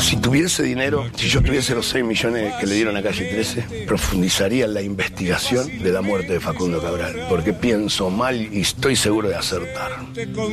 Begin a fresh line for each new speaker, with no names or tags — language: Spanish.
Si tuviese dinero, si yo tuviese los 6 millones que le dieron a Calle 13, profundizaría en la investigación de la muerte de Facundo Cabral, porque pienso mal y estoy seguro de acertar.